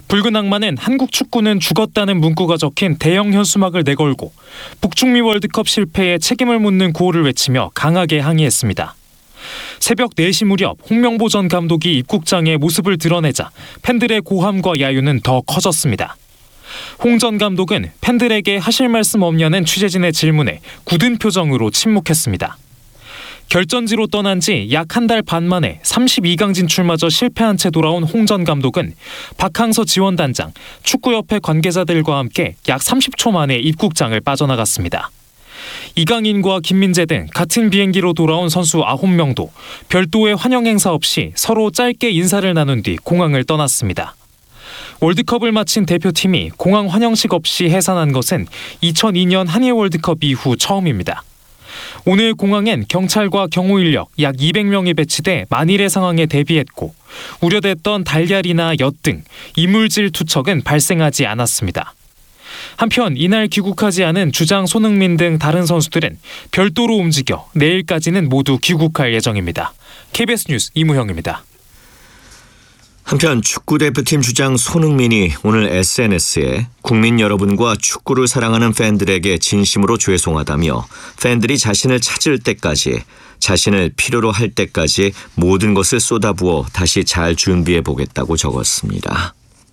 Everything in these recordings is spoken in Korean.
붉은 악마는 한국 축구는 죽었다는 문구가 적힌 대형 현수막을 내걸고 북중미 월드컵 실패에 책임을 묻는 구호를 외치며 강하게 항의했습니다. 새벽 4시 무렵 홍명보 전 감독이 입국장에 모습을 드러내자 팬들의 고함과 야유는 더 커졌습니다. 홍 전 감독은 팬들에게 하실 말씀 없냐는 취재진의 질문에 굳은 표정으로 침묵했습니다. 결전지로 떠난 지 약 한 달 반 만에 32강 진출마저 실패한 채 돌아온 홍 전 감독은 박항서 지원단장, 축구협회 관계자들과 함께 약 30초 만에 입국장을 빠져나갔습니다. 이강인과 김민재 등 같은 비행기로 돌아온 선수 9명도 별도의 환영 행사 없이 서로 짧게 인사를 나눈 뒤 공항을 떠났습니다. 월드컵을 마친 대표팀이 공항 환영식 없이 해산한 것은 2002년 한일 월드컵 이후 처음입니다. 오늘 공항엔 경찰과 경호 인력 약 200명이 배치돼 만일의 상황에 대비했고 우려됐던 달걀이나 엿 등 이물질 투척은 발생하지 않았습니다. 한편 이날 귀국하지 않은 주장 손흥민 등 다른 선수들은 별도로 움직여 내일까지는 모두 귀국할 예정입니다. KBS 뉴스 이무형입니다. 한편 축구대표팀 주장 손흥민이 오늘 SNS에 국민 여러분과 축구를 사랑하는 팬들에게 진심으로 죄송하다며 팬들이 자신을 찾을 때까지, 자신을 필요로 할 때까지 모든 것을 쏟아부어 다시 잘 준비해보겠다고 적었습니다.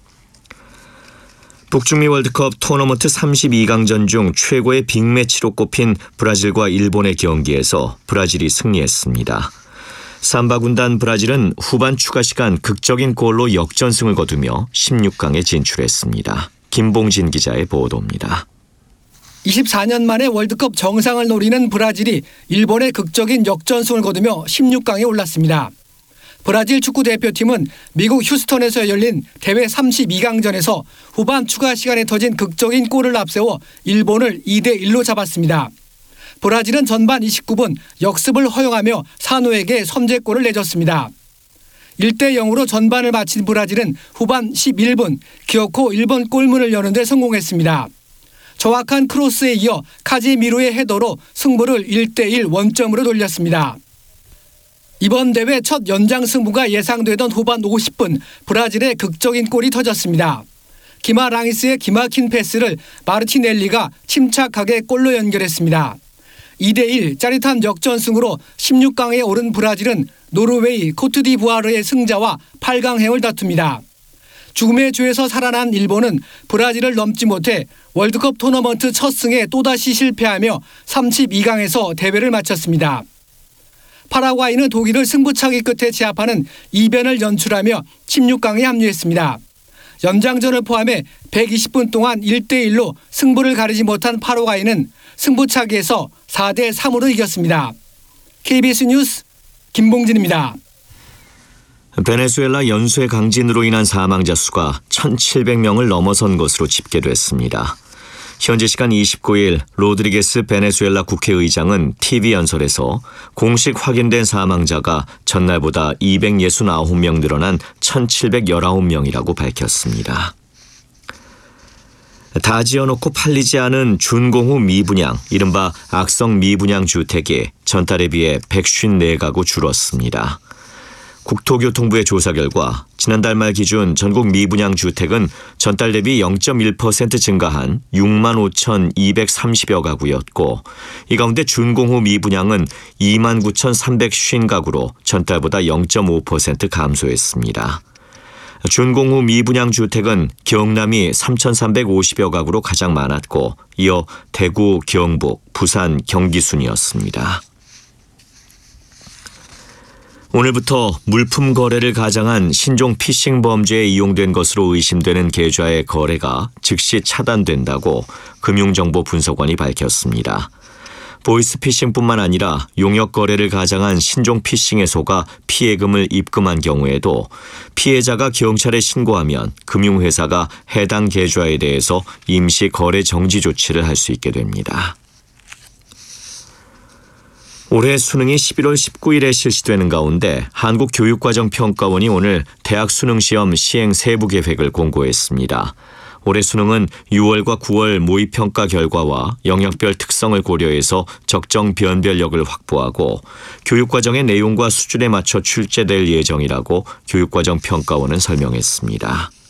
북중미 월드컵 토너먼트 32강전 중 최고의 빅매치로 꼽힌 브라질과 일본의 경기에서 브라질이 승리했습니다. 삼바 군단 브라질은 후반 추가 시간 극적인 골로 역전승을 거두며 16강에 진출했습니다. 김봉진 기자의 보도입니다. 24년 만에 월드컵 정상을 노리는 브라질이 일본의 극적인 역전승을 거두며 16강에 올랐습니다. 브라질 축구대표팀은 미국 휴스턴에서 열린 대회 32강전에서 후반 추가 시간에 터진 극적인 골을 앞세워 일본을 2대1로 잡았습니다. 브라질은 전반 29분 역습을 허용하며 산호에게 선제골을 내줬습니다. 1대0으로 전반을 마친 브라질은 후반 11분 기어코 일본 골문을 여는 데 성공했습니다. 정확한 크로스에 이어 카지미루의 헤더로 승부를 1대1 원점으로 돌렸습니다. 이번 대회 첫 연장 승부가 예상되던 후반 50분 브라질의 극적인 골이 터졌습니다. 기마랑이스의 기막힌 패스를 마르티넬리가 침착하게 골로 연결했습니다. 2대1 짜릿한 역전승으로 16강에 오른 브라질은 노르웨이, 코트디부아르의 승자와 8강행을 다툽니다. 죽음의 조에서 살아난 일본은 브라질을 넘지 못해 월드컵 토너먼트 첫 승에 또다시 실패하며 32강에서 대회를 마쳤습니다. 파라과이는 독일을 승부차기 끝에 제압하는 이변을 연출하며 16강에 합류했습니다. 연장전을 포함해 120분 동안 1대1로 승부를 가리지 못한 파라과이는 승부차기에서 4대3으로 이겼습니다. KBS 뉴스 김봉진입니다. 베네수엘라 연쇄 강진으로 인한 사망자 수가 1,700명을 넘어선 것으로 집계됐습니다. 현지 시간 29일 로드리게스 베네수엘라 국회의장은 TV 연설에서 공식 확인된 사망자가 전날보다 269명 늘어난 1,719명이라고 밝혔습니다. 다 지어놓고 팔리지 않은 준공후 미분양, 이른바 악성 미분양 주택이 전달에 비해 154가구 줄었습니다. 국토교통부의 조사 결과 지난달 말 기준 전국 미분양 주택은 전달 대비 0.1% 증가한 65,230여 가구였고 이 가운데 준공후 미분양은 29,350가구로 전달보다 0.5% 감소했습니다. 준공후 미분양 주택은 경남이 3,350여 가구로 가장 많았고 이어 대구, 경북, 부산, 경기 순이었습니다. 오늘부터 물품 거래를 가장한 신종 피싱 범죄에 이용된 것으로 의심되는 계좌의 거래가 즉시 차단된다고 금융정보분석원이 밝혔습니다. 보이스피싱뿐만 아니라 용역 거래를 가장한 신종 피싱에 속아 피해금을 입금한 경우에도 피해자가 경찰에 신고하면 금융회사가 해당 계좌에 대해서 임시 거래 정지 조치를 할 수 있게 됩니다. 올해 수능이 11월 19일에 실시되는 가운데 한국교육과정평가원이 오늘 대학 수능시험 시행 세부 계획을 공고했습니다. 올해 수능은 6월과 9월 모의평가 결과와 영역별 특성을 고려해서 적정 변별력을 확보하고 교육과정의 내용과 수준에 맞춰 출제될 예정이라고 교육과정평가원은 설명했습니다.